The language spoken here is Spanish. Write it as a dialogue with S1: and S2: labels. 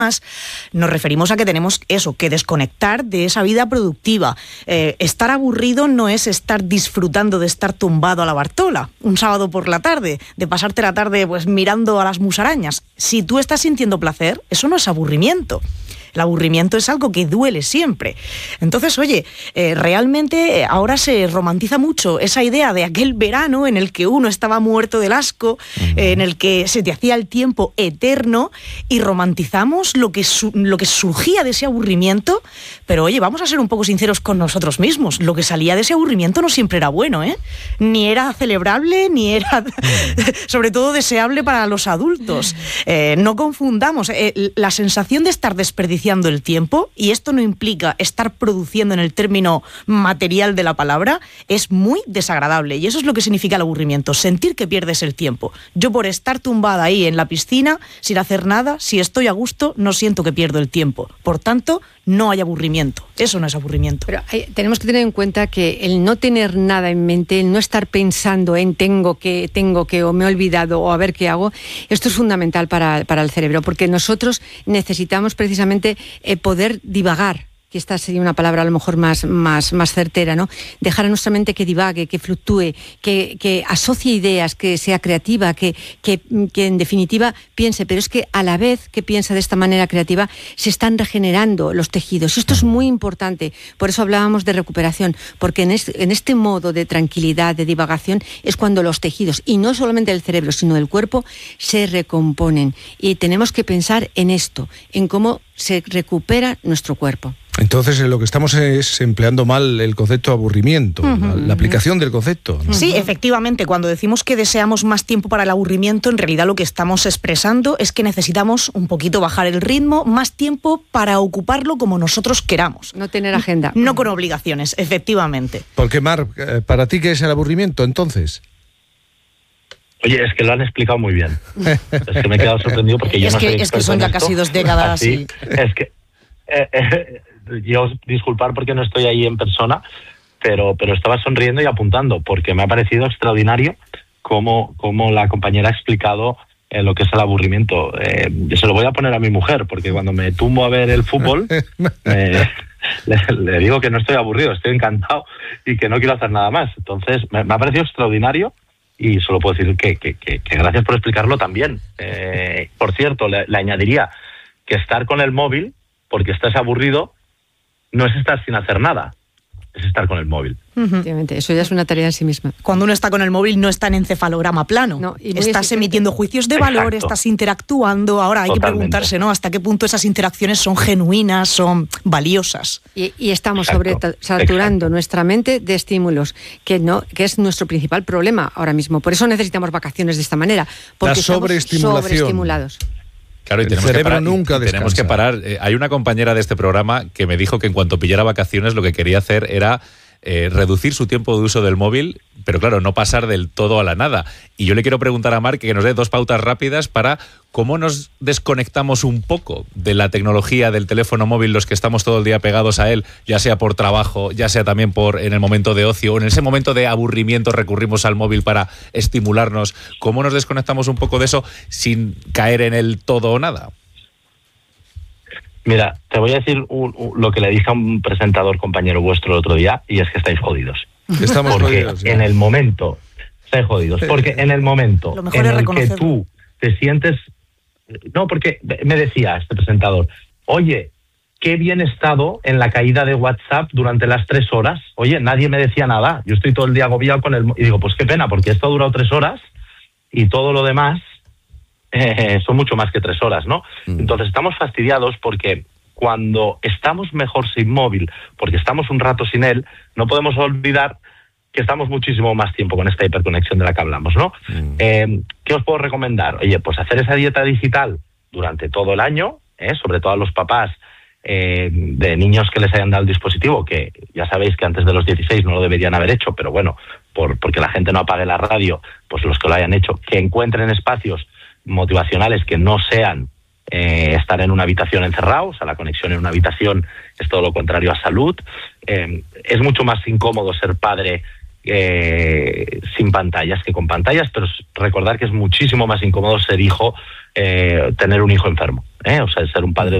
S1: nos referimos a que tenemos eso, que desconectar de esa vida productiva. Estar aburrido no es estar disfrutando de estar tumbado a la Bartola un sábado por la tarde, de pasarte la tarde pues mirando a las musarañas. Si tú estás sintiendo placer, eso no es aburrimiento. El aburrimiento es algo que duele siempre. Entonces, oye, realmente ahora se romantiza mucho esa idea de aquel verano en el que uno estaba muerto del asco, en el que se te hacía el tiempo eterno, y romantizamos lo que surgía de ese aburrimiento. Pero oye, vamos a ser un poco sinceros con nosotros mismos. Lo que salía de ese aburrimiento no siempre era bueno, ¿eh? Ni era celebrable, ni era sobre todo deseable para los adultos. No confundamos la sensación de estar desperdiciando el tiempo, y esto no implica estar produciendo en el término material de la palabra, es muy desagradable, y eso es lo que significa el aburrimiento, sentir que pierdes el tiempo. Yo, por estar tumbada ahí en la piscina sin hacer nada, si estoy a gusto, no siento que pierdo el tiempo. Por tanto, no hay aburrimiento. Eso no es aburrimiento.
S2: Pero tenemos que tener en cuenta que el no tener nada en mente, el no estar pensando en tengo que, o me he olvidado, o a ver qué hago, esto es fundamental para el cerebro, porque nosotros necesitamos precisamente poder divagar, que esta sería una palabra a lo mejor más certera, ¿no? Dejar a nuestra mente que divague, que fluctúe, que asocie ideas, que sea creativa, que en definitiva piense, pero es que a la vez que piensa de esta manera creativa se están regenerando los tejidos. Y esto es muy importante, por eso hablábamos de recuperación, porque en este modo de tranquilidad, de divagación, es cuando los tejidos, y no solamente del cerebro, sino del cuerpo, se recomponen. Y tenemos que pensar en esto, en cómo se recupera nuestro cuerpo.
S3: Entonces, lo que estamos es empleando mal el concepto de aburrimiento, la aplicación del concepto, ¿no?
S1: Sí, efectivamente, cuando decimos que deseamos más tiempo para el aburrimiento, en realidad lo que estamos expresando es que necesitamos un poquito bajar el ritmo, más tiempo para ocuparlo como nosotros queramos.
S2: No tener agenda.
S1: No con obligaciones, efectivamente.
S3: Porque, Mar, ¿para ti qué es el aburrimiento, entonces?
S4: Oye, es que lo han explicado muy bien. Es que me he quedado sorprendido porque yo no soy experto.
S1: Es que son ya casi 2 décadas.
S4: Así, es que... yo disculpar porque no estoy ahí en persona, pero estaba sonriendo y apuntando, porque me ha parecido extraordinario cómo la compañera ha explicado lo que es el aburrimiento. Se lo voy a poner a mi mujer, porque cuando me tumbo a ver el fútbol, le digo que no estoy aburrido, estoy encantado y que no quiero hacer nada más. Entonces, me ha parecido extraordinario, y solo puedo decir que gracias por explicarlo también. Por cierto, le añadiría que estar con el móvil, porque estás aburrido, no es estar sin hacer nada, es estar con el móvil.
S2: Efectivamente, eso ya es una tarea en sí misma.
S1: Cuando uno está con el móvil no está en encefalograma plano,
S2: no,
S1: estás emitiendo juicios de valor, estás interactuando. Ahora hay que preguntarse, ¿no?, hasta qué punto esas interacciones son genuinas, son valiosas.
S2: Y estamos saturando nuestra mente de estímulos, que es nuestro principal problema ahora mismo. Por eso necesitamos vacaciones de esta manera, porque estamos sobreestimulados.
S5: Claro, y tenemos que parar. Hay una compañera de este programa que me dijo que en cuanto pillara vacaciones lo que quería hacer era reducir su tiempo de uso del móvil, pero claro, no pasar del todo a la nada. Y yo le quiero preguntar a Marc que nos dé 2 pautas rápidas para cómo nos desconectamos un poco de la tecnología del teléfono móvil, los que estamos todo el día pegados a él, ya sea por trabajo, ya sea también en el momento de ocio, o en ese momento de aburrimiento recurrimos al móvil para estimularnos. ¿Cómo nos desconectamos un poco de eso sin caer en el todo o nada?
S4: Mira, te voy a decir lo que le dije a un presentador compañero vuestro el otro día, y es que estáis jodidos.
S3: Estamos
S4: porque
S3: jodidos.
S4: En el momento, estáis jodidos, porque en el momento en el que tú te sientes... No, porque me decía este presentador, oye, qué bien he estado en la caída de WhatsApp durante las 3 horas. Oye, nadie me decía nada. Yo estoy todo el día agobiado con el... Y digo, pues qué pena, porque esto ha durado 3 horas y todo lo demás... son mucho más que 3 horas, ¿no? Entonces estamos fastidiados porque cuando estamos mejor sin móvil, porque estamos un rato sin él, no podemos olvidar que estamos muchísimo más tiempo con esta hiperconexión de la que hablamos, ¿no? ¿Qué os puedo recomendar? Oye, pues hacer esa dieta digital durante todo el año, sobre todo a los papás de niños que les hayan dado el dispositivo, que ya sabéis que antes de los 16 no lo deberían haber hecho, pero bueno, porque la gente no apague la radio, pues los que lo hayan hecho, que encuentren espacios motivacionales que no sean estar en una habitación encerrado. O sea, la conexión en una habitación es todo lo contrario a salud. Es mucho más incómodo ser padre sin pantallas que con pantallas, pero recordar que es muchísimo más incómodo ser hijo, tener un hijo enfermo. O sea, ser un padre